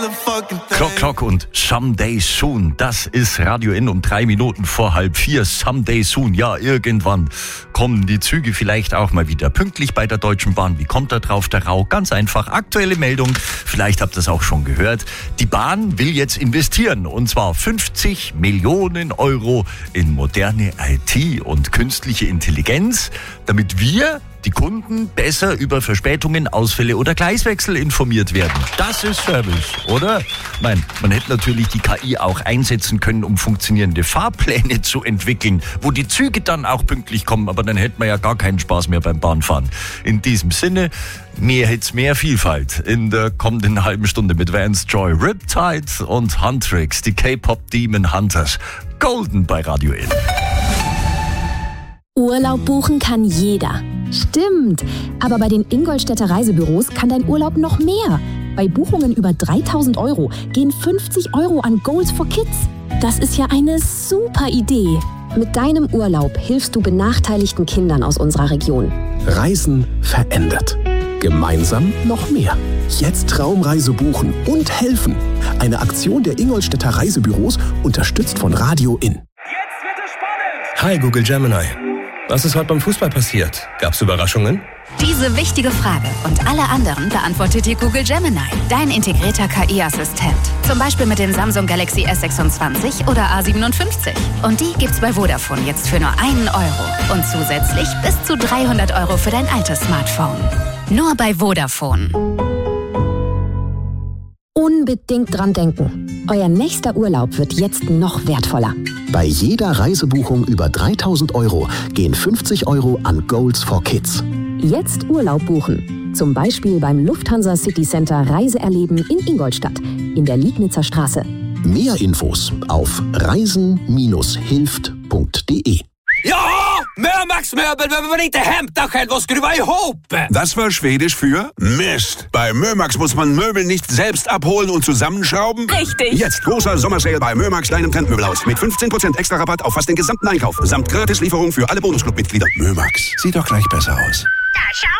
Clock und Someday Soon. Das ist Radio N um 3 Minuten vor 3:30. Someday Soon. Ja, irgendwann kommen die Züge vielleicht auch mal wieder pünktlich bei der Deutschen Bahn. Wie kommt da drauf der Rau? Ganz einfach. Aktuelle Meldung. Vielleicht habt ihr es auch schon gehört. Die Bahn will jetzt investieren. Und zwar 50 Millionen Euro in moderne IT und künstliche Intelligenz, damit wir, die Kunden, besser über Verspätungen, Ausfälle oder Gleiswechsel informiert werden. Das ist Service, oder? Man hätte natürlich die KI auch einsetzen können, um funktionierende Fahrpläne zu entwickeln, wo die Züge dann auch pünktlich kommen, aber dann hätte man ja gar keinen Spaß mehr beim Bahnfahren. In diesem Sinne, mehr Hits, mehr Vielfalt in der kommenden halben Stunde mit Vance Joy, Riptide und Huntrix, die K-Pop Demon Hunters. Golden bei Radio N. Urlaub buchen kann jeder. Stimmt, aber bei den Ingolstädter Reisebüros kann dein Urlaub noch mehr. Bei Buchungen über 3.000 Euro gehen 50 Euro an Goals for Kids. Das ist ja eine super Idee. Mit deinem Urlaub hilfst du benachteiligten Kindern aus unserer Region. Reisen verändert. Gemeinsam noch mehr. Jetzt Traumreise buchen und helfen. Eine Aktion der Ingolstädter Reisebüros, unterstützt von Radio N. Jetzt wird es spannend! Hi Google Gemini. Was ist heute beim Fußball passiert? Gab's Überraschungen? Diese wichtige Frage und alle anderen beantwortet dir Google Gemini, dein integrierter KI-Assistent. Zum Beispiel mit den Samsung Galaxy S26 oder A57. Und die gibt's bei Vodafone jetzt für nur 1 Euro. Und zusätzlich bis zu 300 Euro für dein altes Smartphone. Nur bei Vodafone. Unbedingt dran denken. Euer nächster Urlaub wird jetzt noch wertvoller. Bei jeder Reisebuchung über 3.000 Euro gehen 50 Euro an Goals for Kids. Jetzt Urlaub buchen. Zum Beispiel beim Lufthansa City Center Reiseerleben in Ingolstadt in der Liegnitzer Straße. Mehr Infos auf reisen-hilft.de. Ja, Mörmax Möbel, wenn man inte hämtar själv och skruva ihop. Das war Schwedisch für Mist. Bei Mörmax muss man Möbel nicht selbst abholen und zusammenschrauben. Richtig. Jetzt großer Sommersale bei Mörmax, deinem Trendmöbelhaus. Mit 15% extra Rabatt auf fast den gesamten Einkauf. Samt Gratislieferung für alle Bonusclub-Mitglieder. Mörmax, sieht doch gleich besser aus. Da schau